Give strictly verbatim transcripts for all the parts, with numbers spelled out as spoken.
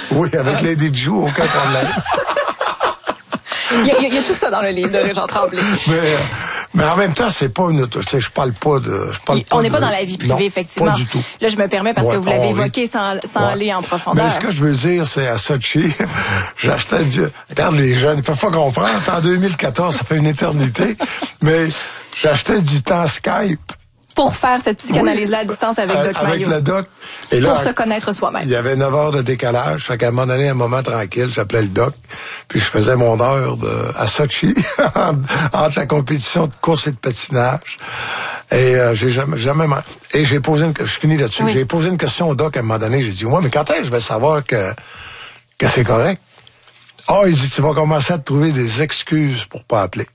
Oui, avec Lady Jou, aucun problème. il, y a, il y a tout ça dans le livre de Régent Tremblay. Mais, mais en même temps, c'est pas une... Tu sais, je parle pas de... Je parle il, pas on n'est de, pas dans la vie privée, non, effectivement. Pas du tout. Là, je me permets parce ouais, que vous l'avez on, évoqué sans, sans ouais. aller en profondeur. Mais ce que je veux dire, c'est à Sochi, j'achetais du... Regarde, les jeunes, ils peuvent pas comprendre. En deux mille quatorze, ça fait une éternité, mais j'achetais du temps Skype. Pour faire cette psychanalyse-là à distance avec Doc Avec Mayo. le doc. Et là, pour se connaître soi-même. Il y avait neuf heures de décalage. Fait qu'à un moment donné, un moment tranquille, j'appelais le doc. Puis je faisais mon heure de, à Sochi, entre la compétition de course et de patinage. Et euh, j'ai jamais, jamais... Et j'ai posé une... Je finis là-dessus. Oui. J'ai posé une question au doc à un moment donné. J'ai dit, ouais, mais quand est-ce que je vais savoir que, que c'est correct? Ah, oh, il dit, tu vas commencer à te trouver des excuses pour pas appeler.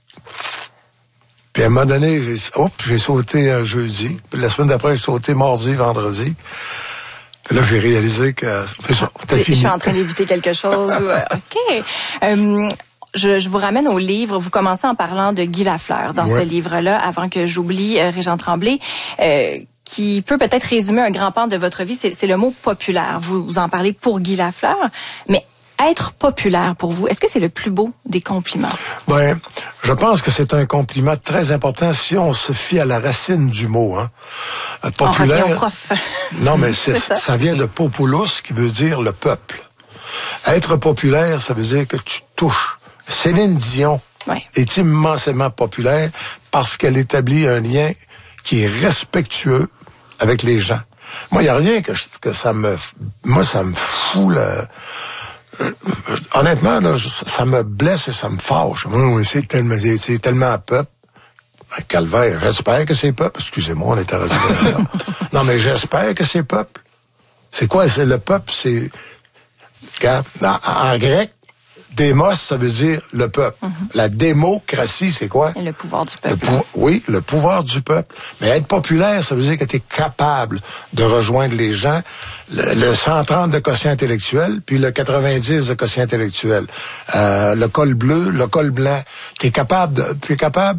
Puis à un moment donné, j'ai, hop, j'ai sauté un jeudi. Puis la semaine d'après, j'ai sauté mardi, vendredi. Puis là, j'ai réalisé que c'est ça, t'as fini. Je suis en train d'éviter quelque chose. Ou, euh, OK. Euh, je, je vous ramène au livre. Vous commencez en parlant de Guy Lafleur dans ouais. ce livre-là, avant que j'oublie euh, Régent Tremblay. Euh, qui peut peut-être résumer un grand pan de votre vie, c'est, c'est le mot populaire. Vous, vous en parlez pour Guy Lafleur, mais être populaire pour vous, est-ce que c'est le plus beau des compliments? Ben, je pense que c'est un compliment très important si on se fie à la racine du mot. Hein. Populaire. On prof. Non, mais c'est, c'est ça. ça vient de populus, qui veut dire le peuple. Être populaire, ça veut dire que tu touches. Céline Dion ouais. est immensément populaire parce qu'elle établit un lien qui est respectueux avec les gens. Moi, il n'y a rien que, que ça me... Moi, ça me fout le... Euh, honnêtement, là, ça me blesse et ça me fâche. Moi, c'est tellement, c'est tellement peuple. Un calvaire. J'espère que c'est peuple. Excusez-moi, on est à radio. Non, mais j'espère que c'est peuple. C'est quoi? C'est le peuple, c'est... Regarde, en, en grec, démos, ça veut dire le peuple. Mm-hmm. La démocratie, c'est quoi? Et le pouvoir du peuple. Le pou- oui, le pouvoir du peuple. Mais être populaire, ça veut dire que tu es capable de rejoindre les gens. Le, le cent trente de quotient intellectuel, puis le quatre-vingt-dix de quotient intellectuel. Euh, le col bleu, le col blanc. Tu es capable, de, t'es capable,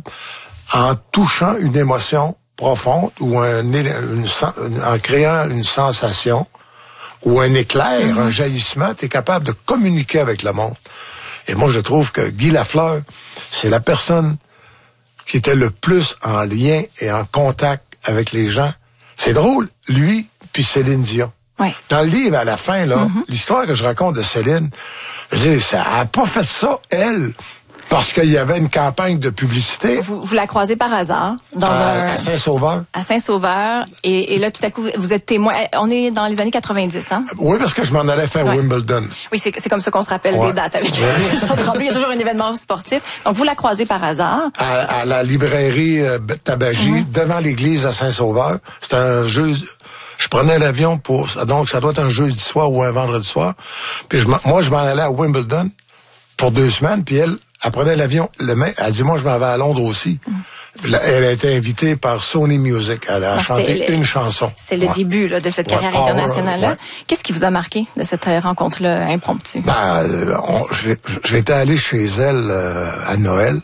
en touchant une émotion profonde ou un, une, une, en créant une sensation, ou un éclair, mm-hmm. un jaillissement, tu es capable de communiquer avec le monde. Et moi, je trouve que Guy Lafleur, c'est la personne qui était le plus en lien et en contact avec les gens. C'est drôle, lui, puis Céline Dion. Oui. Dans le livre, à la fin, là, mm-hmm. l'histoire que je raconte de Céline, je dis, ça a pas fait ça, elle, parce qu'il y avait une campagne de publicité. Vous, vous la croisez par hasard dans à, un à Saint-Sauveur. À Saint-Sauveur, et, et là tout à coup vous êtes témoin. On est dans les années quatre-vingt-dix, hein? Oui, parce que je m'en allais faire ouais. Wimbledon. Oui, c'est, c'est comme ça qu'on se rappelle ouais. des dates avec ouais. Jean Tremblay. Il y a toujours un événement sportif. Donc vous la croisez par hasard. À, à la librairie euh, Tabagie, mm-hmm. devant l'église à Saint-Sauveur. C'était un jeu. Je prenais l'avion pour. Donc ça doit être un jeudi soir ou un vendredi soir. Puis je, moi, je m'en allais à Wimbledon pour deux semaines. Puis elle. Elle prenait l'avion, le main, elle dit, moi, je m'en vais à Londres aussi. Mm. Elle a été invitée par Sony Music. Elle a Donc chanté le, une chanson. C'est le ouais. début là, de cette ouais, carrière internationale-là. Ouais. Qu'est-ce qui vous a marqué de cette rencontre-là impromptue? Ben, euh, on, j'ai, j'étais allé chez elle euh, à Noël,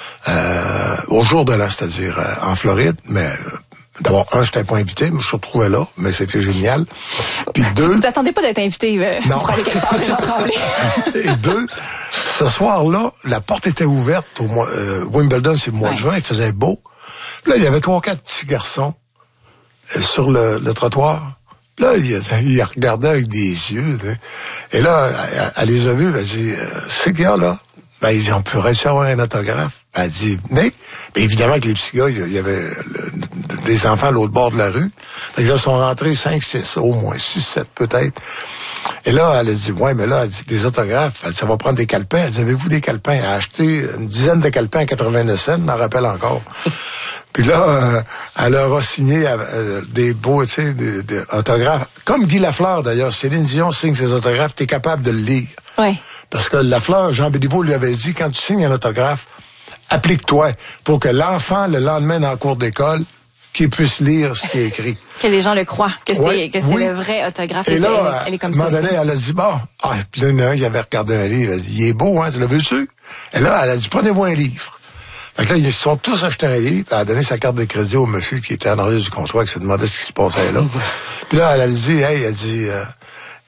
euh, au jour de l'an, c'est-à-dire euh, en Floride, mais... Euh, D'abord, un, je n'étais pas invité, mais je me suis retrouvé là, mais c'était génial. Puis deux... Vous attendez pas d'être invité euh, non. pour aller quelque part, Régent Tremblay. Et deux, ce soir-là, la porte était ouverte au mois... Euh, Wimbledon, c'est le mois ouais. de juin, il faisait beau. Puis là, il y avait trois, quatre petits garçons euh, sur le, le trottoir. Puis là, ils il regardaient avec des yeux. T'sais. Et là, elle, elle les a vus, elle a dit, euh, c'est qu'il y a là? Ben, ils disent, on peut réussir à avoir un autographe. Elle dit, mais, ben, évidemment que les petits gars, il y avait le, des enfants à l'autre bord de la rue. Ils là, sont rentrés cinq, six, au moins six, sept peut-être. Et là, elle a dit, ouais, mais là, elle dit, des autographes. Elle dit, ça va prendre des calepins. Elle dit, avez-vous des calepins? Elle a acheté une dizaine de calepins à quatre-vingt-neuf cents, je m'en rappelle encore. Puis là, euh, elle leur a signé euh, des beaux, tu sais, des, des autographes. Comme Guy Lafleur, d'ailleurs. Céline Dion signe ses autographes, t'es capable de le lire. Oui. Parce que Lafleur, Jean Béliveau lui avait dit, quand tu signes un autographe, applique-toi pour que l'enfant, le lendemain dans la cour d'école, qu'il puisse lire ce qui est écrit. Que les gens le croient, que c'est, ouais, que c'est oui. le vrai autographe. Et, et là, elle est comme à un moment ça. donné, elle a dit, bon, ah, puis là, il avait regardé un livre, elle a dit, il est beau, hein, tu l'as vu-tu? Et là, elle a dit, prenez-vous un livre. Fait que là, ils se sont tous achetés un livre, elle a donné sa carte de crédit au monsieur qui était en arrière du comptoir, qui se demandait ce qui se passait là. Puis là, elle a dit, hey, elle a dit, euh,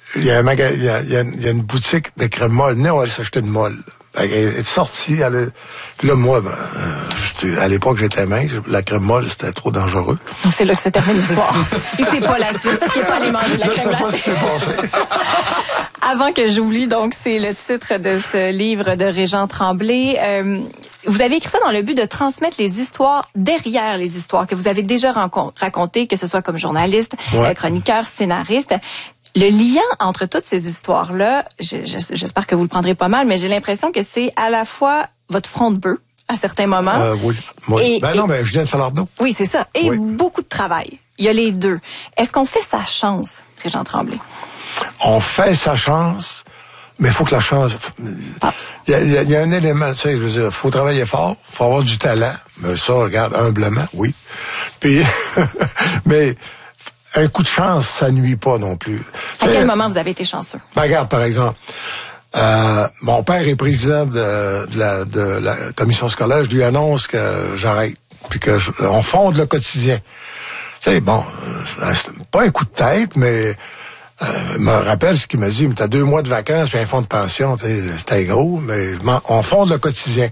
il y a un maga- il y a, il y a, il y a une boutique de crème molle. Venez, on va aller s'acheter une molle. Elle est sortie, elle est... Puis là, moi, ben, euh, à l'époque, j'étais mince. La crème molle, c'était trop dangereux. Donc, c'est là que se termine l'histoire. Et c'est pas la suite, parce qu'il n'est pas allé manger de la je crème glacée. Je sais pas ce qui s'est passé. Avant que j'oublie, donc, c'est le titre de ce livre de Régent Tremblay. Euh, vous avez écrit ça dans le but de transmettre les histoires derrière les histoires que vous avez déjà racontées, que ce soit comme journaliste, ouais. chroniqueur, scénariste. Le lien entre toutes ces histoires-là, je, je, j'espère que vous le prendrez pas mal, mais j'ai l'impression que c'est à la fois votre front de bœuf, à certains moments. Euh, oui. oui. Et, ben et, non, mais je viens de Salardo. Oui, c'est ça. Et oui. beaucoup de travail. Il y a les deux. Est-ce qu'on fait sa chance, Régent Tremblay? On fait sa chance, mais il faut que la chance... Il y a, y, a, y a un élément, tu sais, je veux dire, il faut travailler fort, il faut avoir du talent. Mais ça, regarde, humblement, oui. Puis, mais... Un coup de chance, ça nuit pas non plus. À quel moment vous avez été chanceux? Ben, regarde, par exemple, euh, mon père est président de, de, la, de la commission scolaire. Je lui annonce que j'arrête, puis que je, on fonde le quotidien. Tu sais, bon, euh, c'est pas un coup de tête, mais euh, je me rappelle ce qu'il m'a dit. Mais t'as deux mois de vacances puis un fonds de pension, tu sais, c'était gros, mais on fonde le quotidien.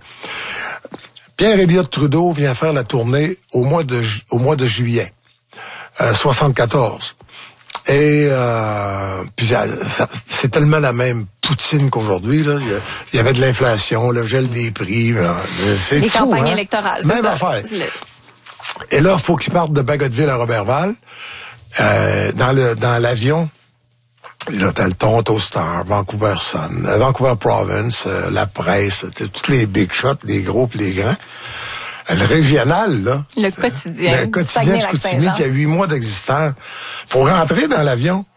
Pierre Elliott Trudeau vient faire la tournée au mois de au mois de juillet. Euh, soixante-quatorze. Et euh, puis c'est tellement la même poutine qu'aujourd'hui. Là. Il y avait de l'inflation, le gel des prix. Là. C'est Les fou, campagnes hein? électorales, c'est même ça. affaire. Le... Et là, il faut qu'ils partent de Bagotville à Robertval. Euh, dans le dans l'avion, là, t'as le Toronto Star, Vancouver Sun, Vancouver Province, euh, la presse, tous les big shots, les gros et les grands. Le régional, là. Le quotidien. Le quotidien du Chicoutimi qui a huit mois d'existence. Faut rentrer dans l'avion.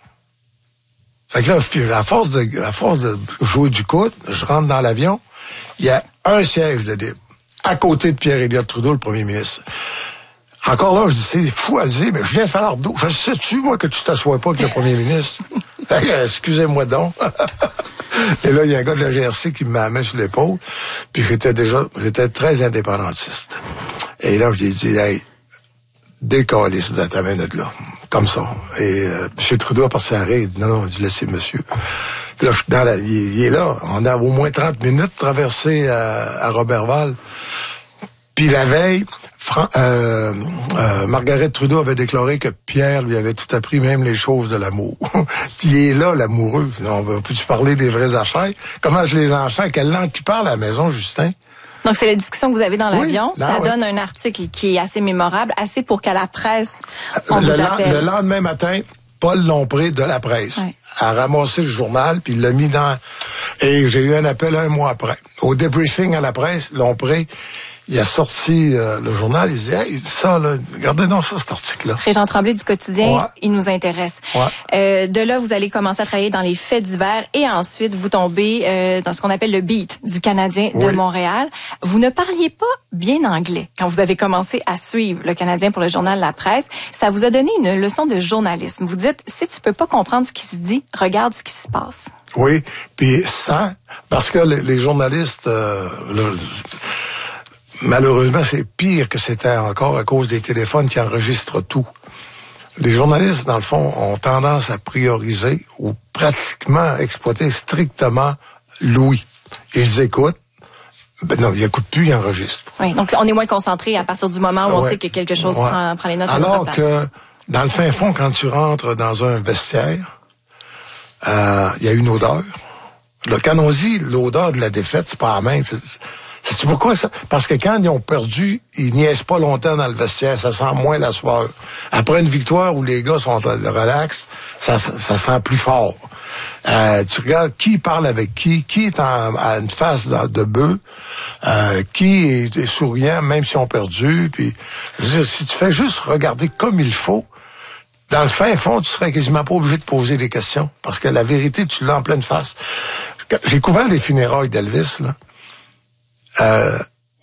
Fait que là, à force de, à force de jouer du coude, je rentre dans l'avion. Il y a un siège de libre. À côté de Pierre Elliott Trudeau, le premier ministre. Encore là, je dis, c'est fou à dire, mais je viens de Salardo. Je sais-tu, moi, que tu t'assois pas avec le premier ministre? Fait que, excusez-moi donc. Et là, il y a un gars de la G R C qui me met sur l'épaule. Puis j'étais déjà, j'étais très indépendantiste. Et là, je lui ai dit, hey, décollez de ta main de là. Comme ça. Et euh, M. Trudeau a passé à rire. Il dit, non, non, il dit, laissez monsieur. Puis là, je suis dans la, il, il est là. On a au moins trente minutes traversé à, à Robertval. Puis la veille, Fran- euh, euh, Margaret Trudeau avait déclaré que Pierre lui avait tout appris, même les choses de l'amour. Il est là, l'amoureux. On va plus parler des vraies affaires. Comment les enfants, quelle langue tu parles à la maison, Justin? Donc, c'est la discussion que vous avez dans l'avion. Oui, ça oui. donne un article qui est assez mémorable, assez pour qu'à la presse, on le, vous appelle. Le lendemain matin, Paul Lompré de la presse oui. a ramassé le journal, puis il l'a mis dans... Et j'ai eu un appel un mois après. Au débriefing à la presse, Lompré... Il a sorti euh, le journal, il dit, hey, ça, là, regardez donc ça, cet article-là. Régent Tremblay du quotidien, ouais. il nous intéresse. Ouais. Euh, de là, vous allez commencer à travailler dans les faits divers et ensuite vous tombez euh, dans ce qu'on appelle le beat du Canadien oui. de Montréal. Vous ne parliez pas bien anglais quand vous avez commencé à suivre le Canadien pour le journal La Presse. Ça vous a donné une leçon de journalisme. Vous dites, si tu peux pas comprendre ce qui se dit, regarde ce qui se passe. Oui, puis ça, parce que les, les journalistes... Euh, le, malheureusement, c'est pire que c'était encore à cause des téléphones qui enregistrent tout. Les journalistes, dans le fond, ont tendance à prioriser ou pratiquement exploiter strictement l'ouïe. Ils écoutent. Ben non, ils n'écoutent plus, ils enregistrent. Oui, donc on est moins concentré à partir du moment où on ouais. sait que quelque chose ouais. prend, prend les notes à Alors notre place. que, dans le fin fond, quand tu rentres dans un vestiaire, il euh, y a une odeur. Là, quand on dit l'odeur de la défaite, c'est pas la même. Sais-tu pourquoi ça? Parce que quand ils ont perdu, ils niaisent pas longtemps dans le vestiaire. Ça sent moins la sueur. Après une victoire où les gars sont relax, ça, ça, ça sent plus fort. Euh, tu regardes qui parle avec qui, qui est en, à une face de, de bœuf, euh, qui est, est souriant même si on perdu. Puis, je veux dire, si tu fais juste regarder comme il faut, dans le fin fond, tu serais quasiment pas obligé de poser des questions. Parce que la vérité, tu l'as en pleine face. J'ai couvert les funérailles d'Elvis, là. Euh,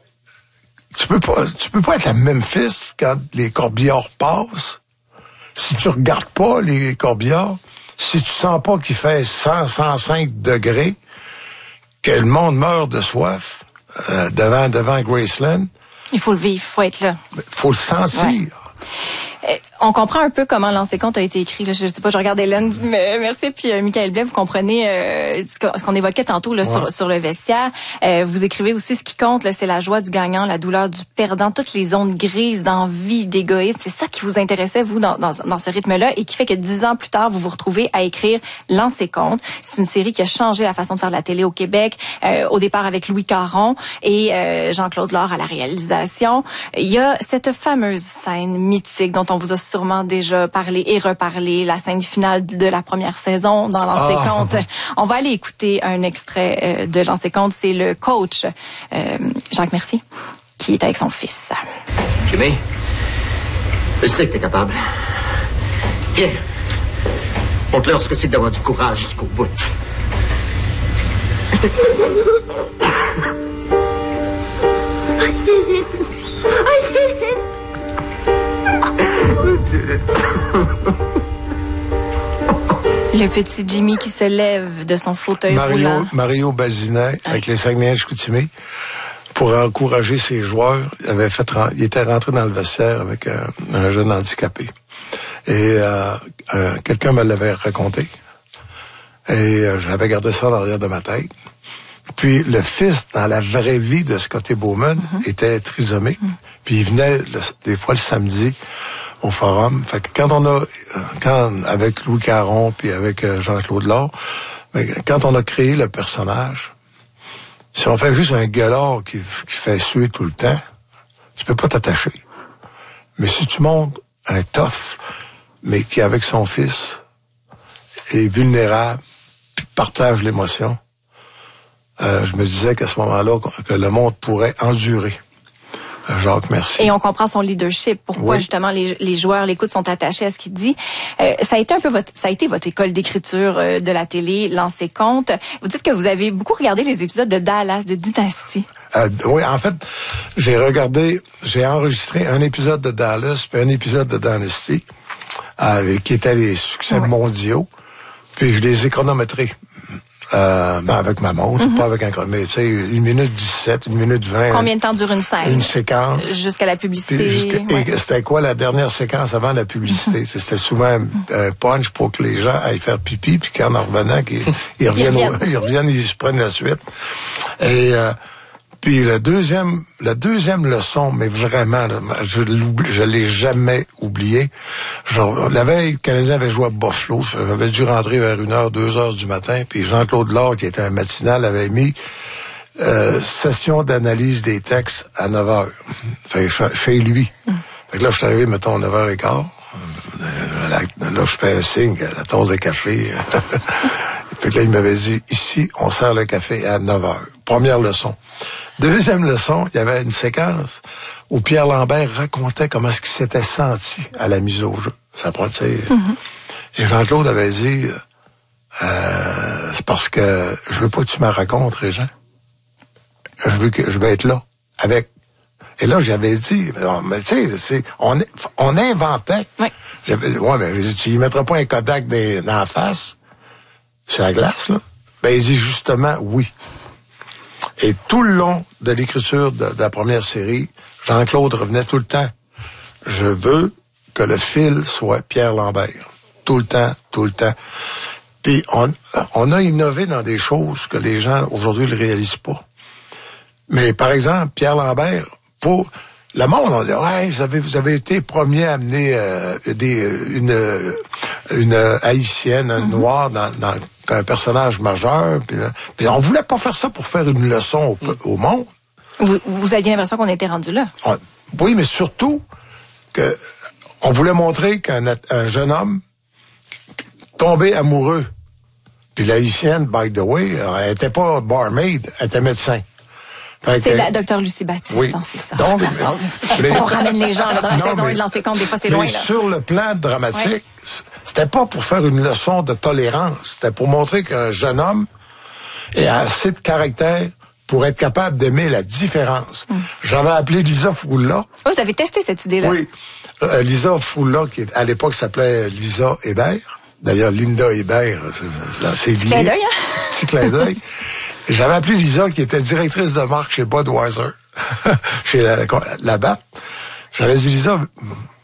tu peux pas, tu peux pas être à Memphis quand les corbillards passent. Si tu regardes pas les corbillards, si tu sens pas qu'il fait cent, cent cinq degrés, que le monde meurt de soif euh, devant devant Graceland. Il faut le vivre, il faut être là. Il faut le sentir. Ouais. On comprend un peu comment Lancer compte a été écrit. Là. Je sais pas, je regarde Hélène, mais merci. Puis euh, Michael Blais, vous comprenez euh, ce qu'on évoquait tantôt là, ouais. sur, sur le vestiaire. Euh, vous écrivez aussi ce qui compte, là, c'est la joie du gagnant, la douleur du perdant, toutes les zones grises d'envie, d'égoïsme. C'est ça qui vous intéressait, vous, dans, dans, dans ce rythme-là, et qui fait que dix ans plus tard, vous vous retrouvez à écrire Lancer compte. C'est une série qui a changé la façon de faire de la télé au Québec. Euh, au départ avec Louis Caron et euh, Jean-Claude Laure à la réalisation. Il y a cette fameuse scène mythique dont on vous a sûrement déjà parlé et reparlé, la scène finale de la première saison dans Lancer ah. compte. On va aller écouter un extrait euh, de Lancer compte. C'est le coach euh, Jacques Mercier qui est avec son fils. Jimmy, je sais que t'es capable. Viens, montre-leur ce que c'est d'avoir du courage jusqu'au bout. I did it. I did it. Le petit Jimmy qui se lève de son fauteuil Mario, roulant. Mario Bazinet, avec les Saguenay-Chicoutimi, pour encourager ses joueurs, il avait fait, il était rentré dans le vestiaire avec un, un jeune handicapé. Et euh, euh, quelqu'un me l'avait raconté. Et euh, j'avais gardé ça dans l'arrière de ma tête. Puis le fils, dans la vraie vie de Scotty Bowman, mm-hmm. était trisomique. Mm-hmm. Puis il venait le, des fois le samedi au forum. Fait que quand on a, quand avec Louis Caron puis avec euh, Jean-Claude Laure, quand on a créé le personnage, si on fait juste un gueulard qui, qui fait suer tout le temps, tu peux pas t'attacher. Mais si tu montes un tough, mais qui avec son fils est vulnérable, puis partage l'émotion, euh, je me disais qu'à ce moment-là, que le monde pourrait endurer. Jacques Mercier. Et on comprend son leadership. Pourquoi oui. justement les, les joueurs l'écoutent, sont attachés à ce qu'il dit. Euh, ça a été un peu votre, ça a été votre école d'écriture euh, de la télé, Lancer compte. Vous dites que vous avez beaucoup regardé les épisodes de Dallas, de Dynasty. Euh, oui, en fait, j'ai regardé, j'ai enregistré un épisode de Dallas puis un épisode de Dynasty, euh, qui étaient les succès oui. mondiaux. Puis je les ai chronométrés. Euh, ben avec ma montre, mm-hmm. pas avec un chronomètre. Tu sais, une minute dix-sept, une minute vingt. Combien de temps dure une scène? Une séquence. Jusqu'à la publicité. Jusqu'à, ouais. Et c'était quoi la dernière séquence avant la publicité? Mm-hmm. C'était souvent un euh, punch pour que les gens aillent faire pipi, puis qu'en en revenant, qu'ils ils reviennent, ils, au, ils reviennent, ils se prennent la suite. Et euh, puis le deuxième, la deuxième leçon, mais vraiment, là, je l'oublie, je l'ai jamais oublié. Genre, la veille, le Canadien avait joué à Buffalo. J'avais dû rentrer vers une heure, deux heures du matin. Puis Jean-Claude Laure, qui était un matinal, avait mis euh, session d'analyse des textes à neuf heures. Fait que chez lui. Mm. Fait que là, je suis arrivé, mettons, neuf heures quinze. Là, là, je fais un signe à la tasse de café. Fait que là, il m'avait dit, ici, on sert le café à neuf heures. Première leçon. Deuxième leçon, il y avait une séquence où Pierre Lambert racontait comment est-ce qu'il s'était senti à la mise au jeu. Ça prend, tu sais. Mm-hmm. Et Jean-Claude avait dit, euh, c'est parce que je veux pas que tu me racontes, Régent. Je veux que je veux être là, avec. Et là, j'avais dit, mais tu sais, on, on inventait. Oui. J'avais, ouais, mais tu y mettras pas un Kodak dans, dans la face, sur la glace, là. Ben, il dit justement oui. Et tout le long de l'écriture de, de la première série, Jean-Claude revenait tout le temps. Je veux que le fil soit Pierre Lambert. Tout le temps, tout le temps. Puis on, on a innové dans des choses que les gens aujourd'hui ne réalisent pas. Mais par exemple, Pierre Lambert, pour le monde, on dit, ouais, vous avez, vous avez été premier à amener euh, des, une, une haïtienne, un mm-hmm. noir dans, dans un personnage majeur. Puis, puis on voulait pas faire ça pour faire une leçon au, mm. au monde. Vous, vous aviez l'impression qu'on était rendu là. On, oui, mais surtout que on voulait montrer qu'un un jeune homme tombé amoureux. Puis l'haïtienne, by the way, elle était pas barmaid, elle était médecin. C'est que, la docteur Lucie Baptiste, oui. c'est ça. Donc, mais, on ramène les gens là, dans la non, saison et de Lancer compte, des fois c'est mais loin. Là. Sur le plan dramatique, ouais. c'était pas pour faire une leçon de tolérance, c'était pour montrer qu'un jeune homme a assez de caractère pour être capable d'aimer la différence. Mm. J'avais appelé Lisa Froula. Oh, vous avez testé cette idée-là? Oui. Euh, Lisa Froula, qui à l'époque s'appelait Lisa Hébert. D'ailleurs, Linda Hébert, c'est lié. Petit clin d'œil, hein? Petit clin d'œil. J'avais appelé Lisa, qui était directrice de marque chez Budweiser, chez la, la B A T. J'avais dit, Lisa,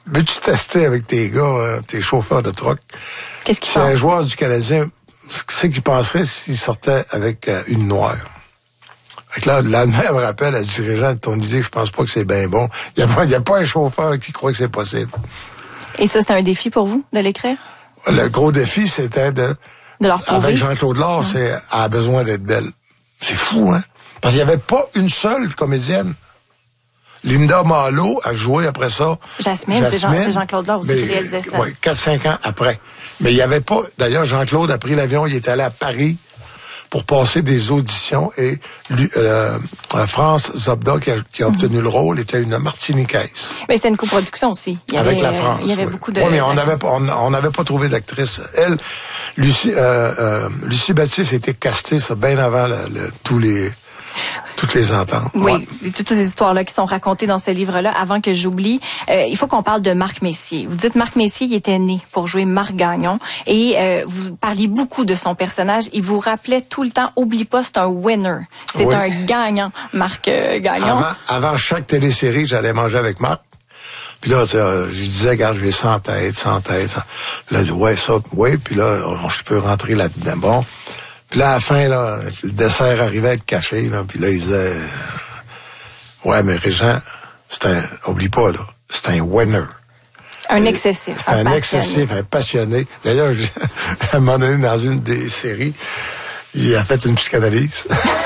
veux-tu tester avec tes gars, euh, tes chauffeurs de truck? Qu'est-ce qu'ils C'est pensent? un joueur du Canadien, c'est qu'il penserait s'il sortait avec euh, une noire. Fait que là, la mère me rappelle à ce dirigeant de ton idée, je pense pas que c'est bien bon. Il n'y a, y a pas un chauffeur qui croit que c'est possible. Et ça, c'était un défi pour vous, de l'écrire? Le gros défi, c'était de... De leur prouver? Avec Jean-Claude Laure, c'est elle a besoin d'être belle. C'est fou, hein? Parce qu'il n'y avait pas une seule comédienne. Linda Malo a joué après ça. Jasmine, c'est, Jean, c'est Jean-Claude Laure aussi mais, qui réalisait ça. Oui, quatre cinq ans après. Mais il n'y avait pas... D'ailleurs, Jean-Claude a pris l'avion, il est allé à Paris pour passer des auditions et lui, euh, France Zobda, qui a, qui a obtenu mm-hmm. le rôle, était une Martiniquaise. Mais c'était une coproduction aussi. Il y Avec avait, la France. Il y avait oui. beaucoup de... Oui, mais on n'avait pas, on, on n'avait pas trouvé d'actrice. Elle, Lucie, euh, euh, Lucie Baptiste était castée, ça, bien avant le, le, tous les... toutes les ententes. Oui, ouais. Toutes ces histoires-là qui sont racontées dans ce livre-là. Avant que j'oublie, euh, il faut qu'on parle de Marc Messier. Vous dites Marc Messier, il était né pour jouer Marc Gagnon. Et euh, vous parliez beaucoup de son personnage. Il vous rappelait tout le temps, oublie pas, c'est un winner. C'est oui. un gagnant, Marc euh, Gagnon. Avant, avant chaque télésérie, j'allais manger avec Marc. Puis là, euh, je disais, regarde, j'ai cent têtes, cent têtes. Puis là, il dit, ouais, ça, oui. Puis là, je peux rentrer là-dedans. Bon. Puis là, à la fin, là, le dessert arrivait avec le café, là, puis là, il disait, ouais, mais Régent, c'est un, oublie pas, là, c'est un winner. Un excessif, un, un passionné. excessif, un passionné. D'ailleurs, à un moment donné, dans une des séries, il a fait une psychanalyse.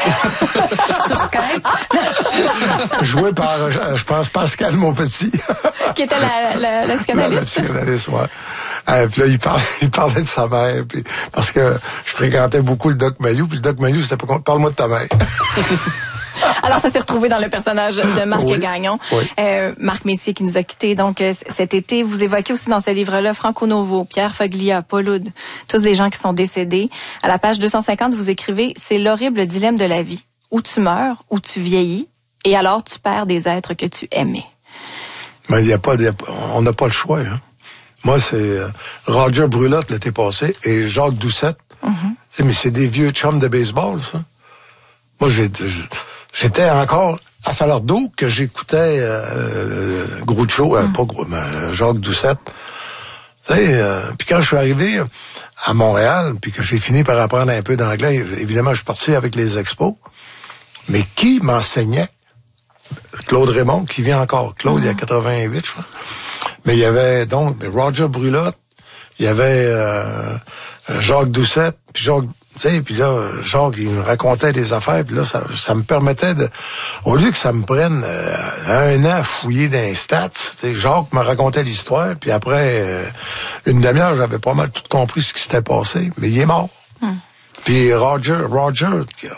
Sur Skype? Joué par, je pense, Pascal Monpetit. Qui était la, la, la psychanalyste? La, la psychanalyste, ouais. Euh, puis là, il parlait, il parlait de sa mère, puis parce que je fréquentais beaucoup le Doc Mayou, puis le Doc Mayou, c'était pas parle-moi de ta mère. Alors, ça s'est retrouvé dans le personnage de Marc oui, Gagnon. Oui. Euh, Marc Messier qui nous a quittés donc euh, cet été. Vous évoquez aussi dans ce livre-là Franco Novo, Pierre Foglia, Paul Oud, tous des gens qui sont décédés. À la page deux cent cinquante, vous écrivez « C'est l'horrible dilemme de la vie. Où tu meurs, où tu vieillis, et alors tu perds des êtres que tu aimais. » Mais il y a pas, de, on n'a pas le choix, hein. Moi, c'est euh, Roger Brulotte l'été passé et Jacques Doucette. Mm-hmm. Mais c'est des vieux chums de baseball, ça. Moi, j'ai, j'étais encore à Salardo que j'écoutais euh, Groucho, euh, mm. pas Groucho, mais Jacques Doucette. Tu sais, euh, puis quand je suis arrivé à Montréal, puis que j'ai fini par apprendre un peu d'anglais, évidemment, je suis parti avec les expos. Mais qui m'enseignait? Claude Raymond, qui vient encore. Claude, mm. il y a quatre-vingt-huit, je crois. Mais il y avait donc Roger Brulotte, il y avait euh, Jacques Doucette, puis Jacques, tu sais, puis là, Jacques, il me racontait des affaires, puis là, ça, ça me permettait de, au lieu que ça me prenne euh, un an à fouiller dans les stats, tu sais, Jacques me racontait l'histoire, puis après euh, une demi-heure, j'avais pas mal tout compris ce qui s'était passé, mais il est mort. Hmm. Puis Roger, Roger,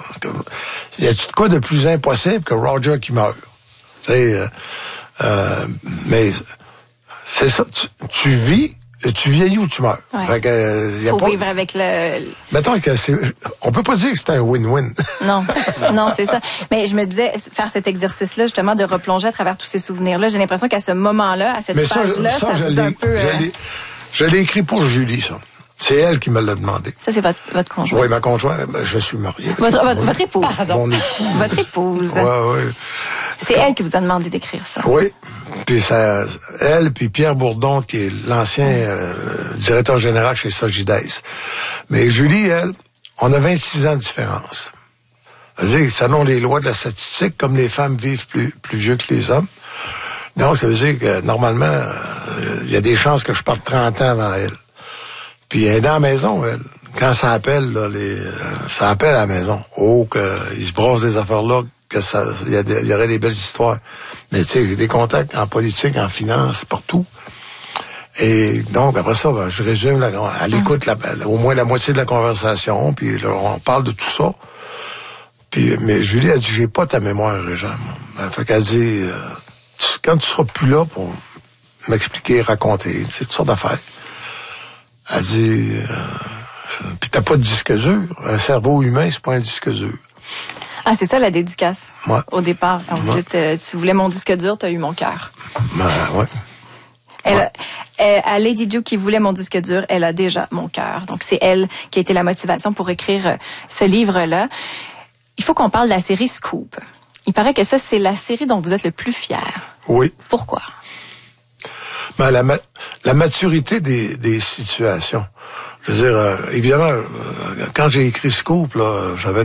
y a-tu de quoi de plus impossible que Roger qui meurt? Tu sais, euh, euh, mais c'est ça, tu, tu vis, tu vieillis ou tu meurs. Ouais. Fait que, euh, y a faut pas... vivre avec le... Mettons que c'est... On peut pas dire que c'est un win-win. Non, non, c'est ça. Mais je me disais, faire cet exercice-là, justement, de replonger à travers tous ces souvenirs-là, j'ai l'impression qu'à ce moment-là, à cette Mais ça, page-là, ça, ça je vous a un peu... Je euh... l'ai, je l'ai écrit pour Julie, ça. C'est elle qui me l'a demandé. Ça, c'est votre, votre conjoint. Oui, ma conjointe, je suis marié. Votre, votre, votre épouse. Mon épouse. Votre épouse. Oui, oui. C'est elle qui vous a demandé d'écrire ça. Oui. Puis ça, elle, puis Pierre Bourdon, qui est l'ancien euh, directeur général chez Sogides. Mais Julie, elle, on a vingt-six ans de différence. C'est-à-dire, selon les lois de la statistique, comme les femmes vivent plus, plus vieux que les hommes, donc ça veut dire que normalement, il euh, y a des chances que je parte trente ans avant elle. Puis elle est dans la maison, elle. Quand ça appelle, là, les, euh, ça appelle à la maison. Oh, qu'ils se brossent des affaires-là, que ça, il y, y aurait des belles histoires. Mais tu sais, j'ai des contacts en politique, en finance, partout. Et donc, après ça, ben, je résume, la, elle écoute la, au moins la moitié de la conversation, puis là, on parle de tout ça. Puis, mais Julie a dit, j'ai pas ta mémoire, Régent. Ben, fait qu'elle dit, euh, tu, quand tu seras plus là pour m'expliquer, raconter, c'est toutes sortes d'affaires. Elle dit, euh, puis t'as pas de disque dur. Un cerveau humain, c'est pas un disque dur. Ah, c'est ça la dédicace. Ouais. Au départ, quand vous ouais. dites, euh, tu voulais mon disque dur, t'as eu mon cœur. Ben, ouais. Elle, ouais. Elle, à Lady Dieu qui voulait mon disque dur, elle a déjà mon cœur. Donc, c'est elle qui a été la motivation pour écrire euh, ce livre-là. Il faut qu'on parle de la série Scoop. Il paraît que ça, c'est la série dont vous êtes le plus fier. Oui. Pourquoi? Ben, la, ma- la maturité des, des situations. Je veux dire, euh, évidemment, euh, quand j'ai écrit Scoop, là, j'avais